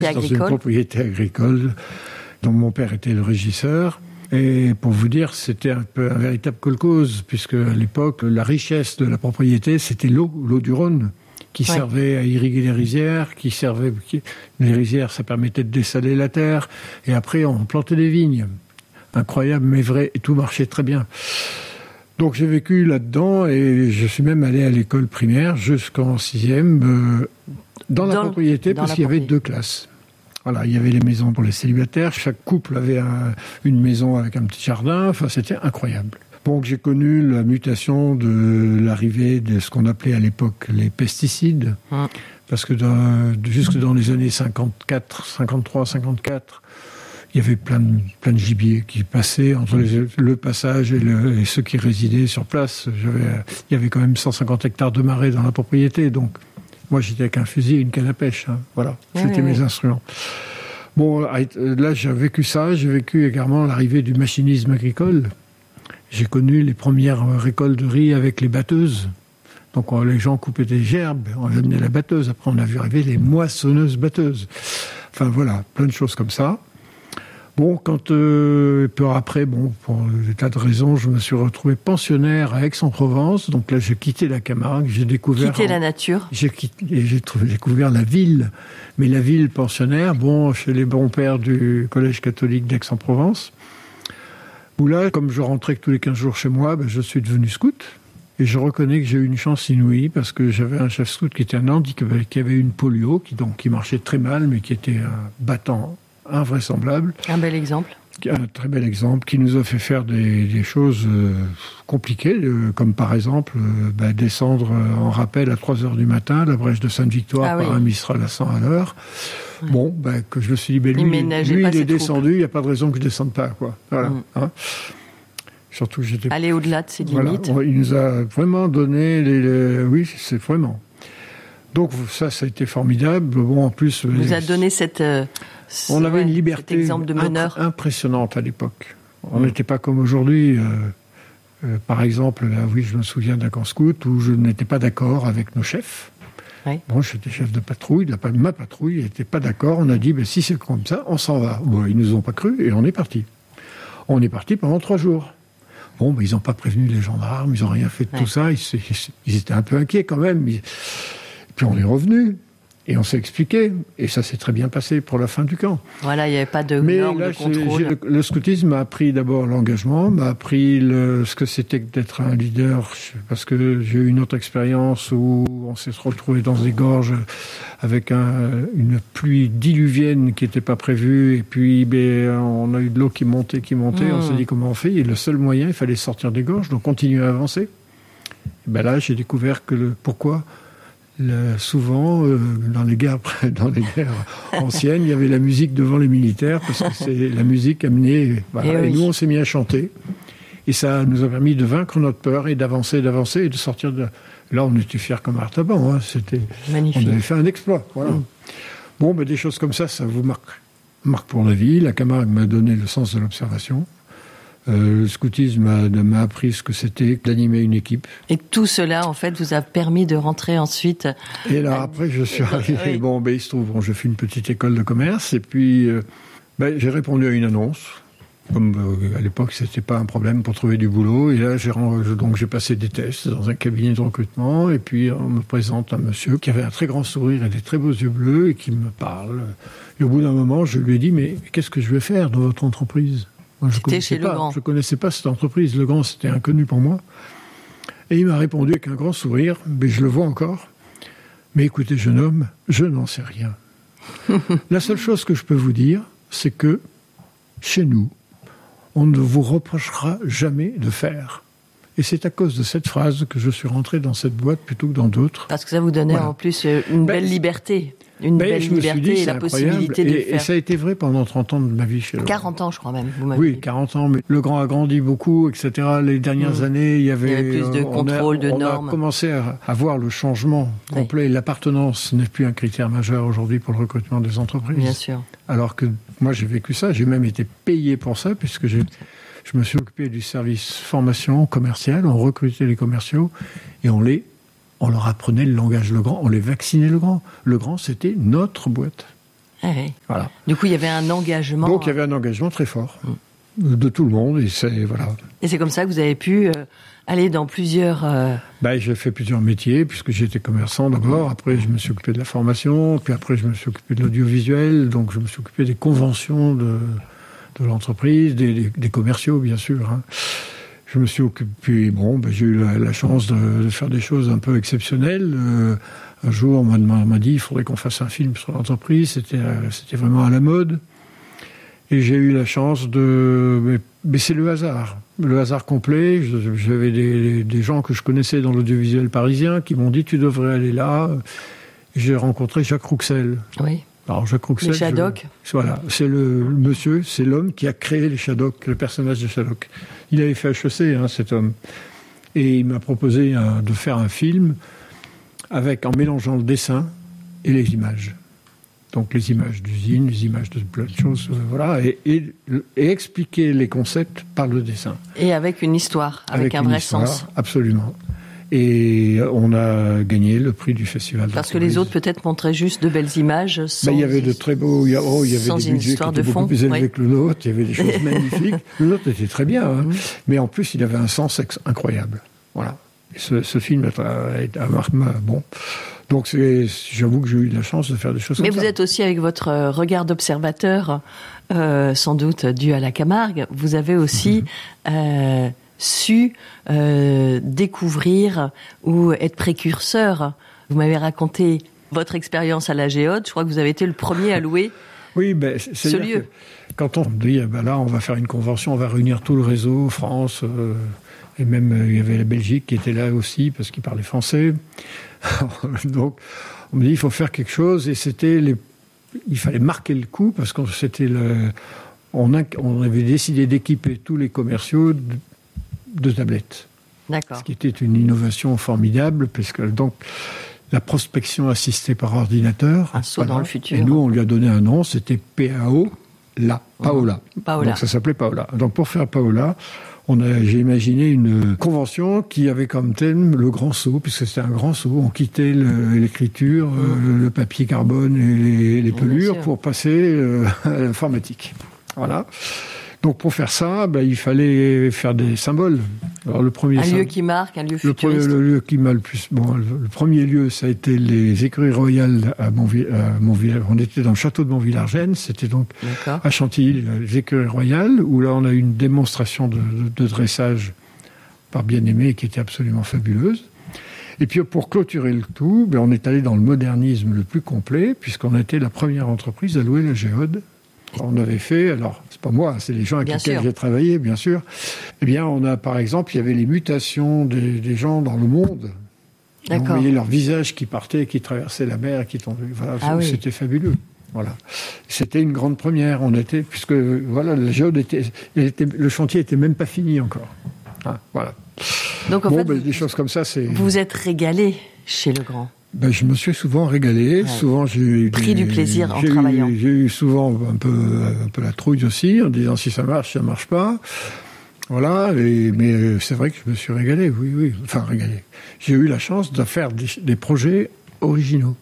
dans une propriété agricole dont mon père était le régisseur. Et pour vous dire, c'était un peu un véritable kolkhoz, puisque à l'époque, la richesse de la propriété, c'était l'eau du Rhône, qui servait à irriguer les rizières, les rizières, ça permettait de dessaler la terre, et après, on plantait des vignes. Incroyable, mais vrai, et tout marchait très bien. Donc j'ai vécu là-dedans, et je suis même allé à l'école primaire jusqu'en 6e, dans la propriété, parce qu'il y avait 2 classes. Voilà, il y avait les maisons pour les célibataires, chaque couple avait une maison avec un petit jardin, enfin c'était incroyable. Donc j'ai connu la mutation de l'arrivée de ce qu'on appelait à l'époque les pesticides, parce que jusque dans les années 54, 53, 54, il y avait plein de gibier qui passaient entre le passage et ceux qui résidaient sur place. Il y avait quand même 150 hectares de marais dans la propriété, donc moi, j'étais avec un fusil et une canne à pêche. Voilà, c'était mes instruments. Bon, là, j'ai vécu ça. J'ai vécu également l'arrivée du machinisme agricole. J'ai connu les premières récoltes de riz avec les batteuses. Donc, les gens coupaient des gerbes, on amenait la batteuse. Après, on a vu arriver les moissonneuses-batteuses. Enfin, voilà, plein de choses comme ça. Bon, peu après, pour des tas de raisons, je me suis retrouvé pensionnaire à Aix-en-Provence. Donc là, j'ai quitté la Camargue, j'ai découvert... Quitté la nature. J'ai découvert la ville. Mais la ville pensionnaire, chez les bons pères du Collège catholique d'Aix-en-Provence, où là, comme je rentrais que tous les 15 jours chez moi, je suis devenu scout. Et je reconnais que j'ai eu une chance inouïe, parce que j'avais un chef scout qui était un handicapé, qui avait une polio, qui marchait très mal, mais qui était un battant invraisemblable. Un bel exemple. Un très bel exemple qui nous a fait faire des choses compliquées, comme par exemple descendre en rappel à 3h du matin la brèche de Sainte-Victoire par un Mistral à 100 à l'heure. Ouais. Que je me suis dit, lui il est descendu, il n'y a pas de raison que je ne descende pas. Quoi. Voilà. Surtout que j'étais... Aller au-delà de ses limites. Voilà. Il nous a vraiment donné Oui, c'est vraiment... Donc ça a été formidable. En plus... Il nous a donné on avait une liberté exemple de meneur impressionnante à l'époque. On n'était pas comme aujourd'hui. Par exemple, je me souviens d'un camp scout où je n'étais pas d'accord avec nos chefs. Oui. J'étais chef de patrouille. Ma patrouille n'était pas d'accord. On a dit, si c'est comme ça, on s'en va. Ils ne nous ont pas cru et on est parti. On est parti pendant 3 jours. Ils n'ont pas prévenu les gendarmes, ils n'ont rien fait de tout ça. Ils étaient un peu inquiets quand même. Et puis on est revenu. Et on s'est expliqué, et ça s'est très bien passé pour la fin du camp. Voilà, il n'y avait pas de normes de contrôle. Le scoutisme m'a appris d'abord l'engagement, m'a appris ce que c'était d'être un leader, parce que j'ai eu une autre expérience où on s'est retrouvé dans des gorges avec une pluie diluvienne qui n'était pas prévue, et puis on a eu de l'eau qui montait, on s'est dit comment on fait, et le seul moyen, il fallait sortir des gorges, donc continuer à avancer. Et là, j'ai découvert pourquoi... souvent, dans les guerres anciennes, il y avait la musique devant les militaires, parce que c'est la musique amenée. Et nous, on s'est mis à chanter. Et ça nous a permis de vaincre notre peur et d'avancer et de sortir de... Là, on était fiers comme Artaban. C'était magnifique. On avait fait un exploit. Voilà. Des choses comme ça vous marque pour la vie. La Camargue m'a donné le sens de l'observation. Le scoutisme m'a appris ce que c'était d'animer une équipe. Et tout cela, en fait, vous a permis de rentrer ensuite... Et là, après, je suis arrivé... il se trouve, j'ai fait une petite école de commerce, et puis j'ai répondu à une annonce. Comme à l'époque, c'était pas un problème pour trouver du boulot. Et là, j'ai passé des tests dans un cabinet de recrutement, et puis on me présente un monsieur qui avait un très grand sourire et des très beaux yeux bleus, et qui me parle. Et au bout d'un moment, je lui ai dit, mais qu'est-ce que je vais faire dans votre entreprise ? Moi, je ne connaissais pas cette entreprise. Le Grand, c'était inconnu pour moi. Et il m'a répondu avec un grand sourire, mais je le vois encore. Mais écoutez, jeune homme, je n'en sais rien. La seule chose que je peux vous dire, c'est que chez nous, on ne vous reprochera jamais de faire. Et c'est à cause de cette phrase que je suis rentré dans cette boîte plutôt que dans d'autres. Parce que ça vous donnait en plus une belle liberté. Une belle liberté et la possibilité de faire. Et ça a été vrai pendant 30 ans de ma vie chez le 40 ans, je crois même. Oui, 40 ans. Mais le Grand a grandi beaucoup, etc. Les dernières années, il y avait plus de contrôle, de normes. On a commencé à voir le changement complet. L'appartenance n'est plus un critère majeur aujourd'hui pour le recrutement des entreprises. Bien sûr. Alors que moi, j'ai vécu ça. J'ai même été payé pour ça, puisque je me suis occupé du service formation commerciale. On recrutait les commerciaux et on leur apprenait le langage Le Grand, on les vaccinait Le Grand. Le Grand, c'était notre boîte. Oui. Voilà. Du coup, il y avait un engagement. Donc, il y avait un engagement très fort de tout le monde. Et c'est comme ça que vous avez pu aller dans plusieurs... J'ai fait plusieurs métiers, puisque j'étais commerçant d'abord. Après, je me suis occupé de la formation. Puis après, je me suis occupé de l'audiovisuel. Donc, je me suis occupé des conventions de l'entreprise, des commerciaux, bien sûr. Hein. Je me suis occupé... j'ai eu la chance de faire des choses un peu exceptionnelles. Un jour, on m'a dit, il faudrait qu'on fasse un film sur l'entreprise. C'était vraiment à la mode. Et j'ai eu la chance mais c'est le hasard complet. J'avais des gens que je connaissais dans l'audiovisuel parisien qui m'ont dit, tu devrais aller là. J'ai rencontré Jacques Rouxel. Oui. Alors, Jacques Rouxel. Les Shadocks. Voilà. C'est c'est l'homme qui a créé les Shadocks, le personnage de Shadocks. Il avait fait HEC, cet homme. Et il m'a proposé de faire un film en mélangeant le dessin et les images. Donc les images d'usine, les images de plein de choses, et expliquer les concepts par le dessin. Et avec une histoire, avec un vrai sens. Absolument. Et on a gagné le prix du festival. Parce que les autres peut-être montraient juste de belles images. Il y avait de très beaux, il y avait des budgets qui étaient beaucoup plus élevés que le nôtre. Il y avait des choses magnifiques. Le nôtre était très bien, mais en plus il avait un sens incroyable. Voilà. Et ce film a marqué bon. Donc j'avoue que j'ai eu la chance de faire des choses comme ça. Mais vous êtes aussi, avec votre regard d'observateur, sans doute dû à la Camargue, vous avez aussi su découvrir ou être précurseur. Vous m'avez raconté votre expérience à la Géode. Je crois que vous avez été le premier à louer ce lieu. Quand on dit, là, on va faire une convention, on va réunir tout le réseau, France, et même il y avait la Belgique qui était là aussi, parce qu'ils parlaient français. Donc, on me dit, il faut faire quelque chose, et il fallait marquer le coup, parce que on avait décidé d'équiper tous les commerciaux de tablettes. D'accord. Ce qui était une innovation formidable, puisque donc la prospection assistée par ordinateur. Un saut dans le futur. Et nous, on lui a donné un nom, c'était PAO, Paola. Paola. Donc ça s'appelait Paola. Donc pour faire Paola, j'ai imaginé une convention qui avait comme thème le grand saut, puisque c'était un grand saut. On quittait l'écriture, le papier carbone et les pelures pour passer à l'informatique. Voilà. Donc pour faire ça, il fallait faire des symboles. Alors le premier lieu qui marque, un lieu futuriste. Le lieu qui m'a le plus. Le premier lieu, ça a été les écuries royales à Montvillers. On était dans le château de Montvillers-Argennes. C'était donc à Chantilly, les écuries royales, où là on a eu une démonstration de dressage par Bien-Aimé qui était absolument fabuleuse. Et puis pour clôturer le tout, on est allé dans le modernisme le plus complet, puisqu'on a été la première entreprise à louer la Géode. On avait fait, alors c'est pas moi, c'est les gens avec lesquels j'ai travaillé, bien sûr. Eh bien, on a, par exemple, il y avait les mutations des gens dans le monde. D'accord. On voyait leur visage qui partait, qui traversait la mer, qui tombait. Voilà, c'était fabuleux. Voilà. C'était une grande première. Puisque la Géode le chantier était même pas fini encore. Voilà. Donc en fait, des choses comme ça, c'est. Vous vous êtes régalé chez Legrand. Je me suis souvent régalé. Ouais. Souvent, j'ai pris du plaisir en travaillant. J'ai eu souvent un peu la trouille aussi, en disant si ça marche pas. Voilà. Mais c'est vrai que je me suis régalé. Oui. Enfin, régalé. J'ai eu la chance de faire des projets originaux.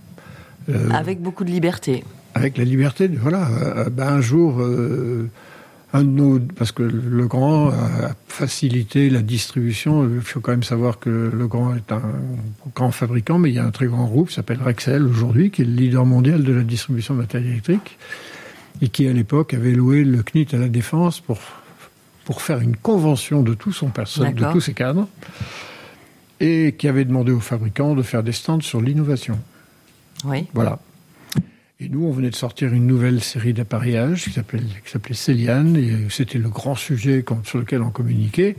Avec beaucoup de liberté. Avec la liberté. Un jour. Parce que Legrand a facilité la distribution. Il faut quand même savoir que Legrand est un grand fabricant, mais il y a un très grand groupe qui s'appelle Rexel aujourd'hui, qui est le leader mondial de la distribution de matériel électrique, et qui à l'époque avait loué le CNIT à la Défense pour faire une convention de tout son personnel, de tous ses cadres, et qui avait demandé aux fabricants de faire des stands sur l'innovation. Oui. Voilà. Et nous, on venait de sortir une nouvelle série d'appareillages qui s'appelait Céliane, et c'était le grand sujet sur lequel on communiquait.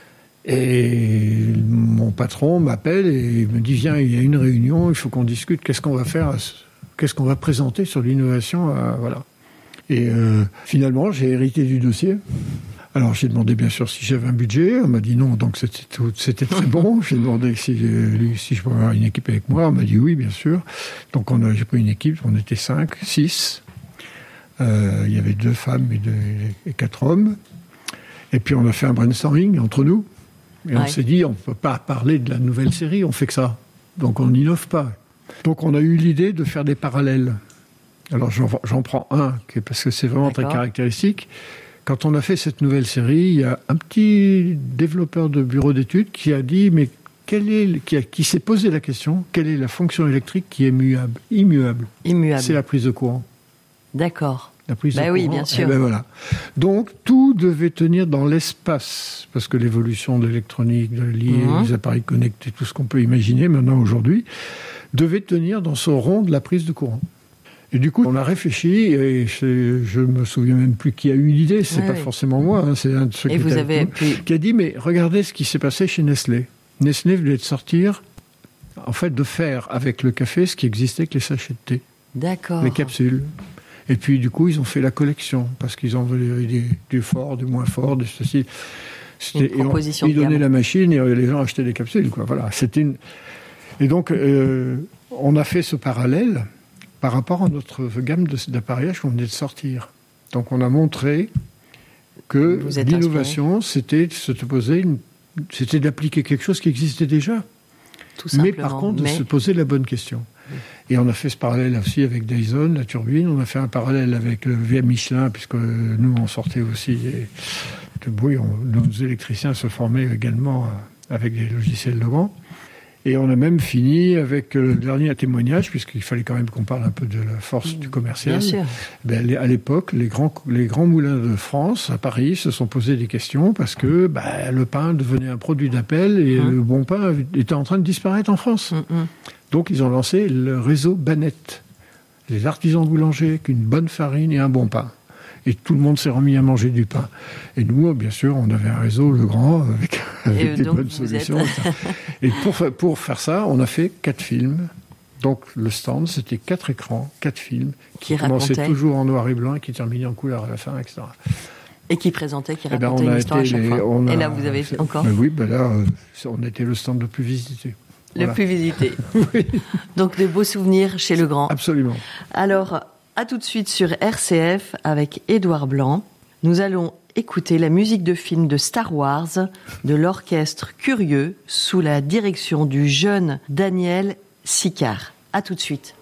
Et mon patron m'appelle et me dit, viens, il y a une réunion, il faut qu'on discute, qu'est-ce qu'on va faire, qu'est-ce qu'on va présenter sur l'innovation, voilà. Et finalement, j'ai hérité du dossier. Alors j'ai demandé bien sûr si j'avais un budget, on m'a dit non, donc c'était très bon. J'ai demandé si je pouvais avoir une équipe avec moi, on m'a dit oui bien sûr. Donc j'ai pris une équipe, on était 5, 6. Il y avait 2 femmes et 4 hommes. Et puis on a fait un brainstorming entre nous. Et on s'est dit on ne peut pas parler de la nouvelle série, on fait que ça. Donc on n'innove pas. Donc on a eu l'idée de faire des parallèles. Alors j'en prends un, parce que c'est vraiment très caractéristique. Quand on a fait cette nouvelle série, il y a un petit développeur de bureau d'études qui a dit, mais qui s'est posé la question, quelle est la fonction électrique qui est immuable. C'est la prise de courant. D'accord. La prise de courant. Oui, bien sûr. Voilà. Donc, tout devait tenir dans l'espace, parce que l'évolution de l'électronique, de les appareils connectés, tout ce qu'on peut imaginer maintenant aujourd'hui, devait tenir dans ce rond de la prise de courant. Et du coup, on a réfléchi, et je me souviens même plus qui a eu l'idée, c'est pas forcément moi, hein, c'est un de ceux qui a dit, mais regardez ce qui s'est passé chez Nestlé. Nestlé venait de sortir, en fait, de faire avec le café ce qui existait avec les sachets de thé. D'accord. Les capsules. Et puis, du coup, ils ont fait la collection, parce qu'ils ont du fort, du moins fort, de ceci. Une proposition de gamme. Ils donnaient la machine et les gens achetaient des capsules, quoi. Voilà. Et donc, on a fait ce parallèle par rapport à notre gamme d'appareillages qu'on venait de sortir. Donc, on a montré que l'innovation, c'était d'appliquer quelque chose qui existait déjà. Tout simplement. Mais par contre, de se poser la bonne question. Et on a fait ce parallèle aussi avec Dyson, la turbine. On a fait un parallèle avec le VM Michelin, puisque nous, on sortait aussi de bruit. Nos électriciens se formaient également avec des logiciels Legrand. Et on a même fini avec le dernier témoignage, puisqu'il fallait quand même qu'on parle un peu de la force du commercial. Bien sûr. À l'époque, les grands moulins de France, à Paris, se sont posés des questions parce que le pain devenait un produit d'appel et le bon pain était en train de disparaître en France. Donc, ils ont lancé le réseau Banette. Les artisans boulangers avec une bonne farine et un bon pain. Et tout le monde s'est remis à manger du pain. Et nous, bien sûr, on avait un réseau Legrand avec des bonnes solutions. Et pour faire ça, on a fait 4 films. Donc le stand, c'était 4 écrans, 4 films, qui commençaient toujours en noir et blanc et qui terminaient en couleur à la fin, etc. Et qui racontaient une histoire à chaque fois. Et là, vous avez encore... Oui, là, on était le stand le plus visité. Le plus visité. Oui. Donc de beaux souvenirs chez Legrand. Absolument. Alors... À tout de suite sur RCF avec Édouard Blanc. Nous allons écouter la musique de film de Star Wars de l'orchestre Curieux sous la direction du jeune Daniel Sicard. À tout de suite.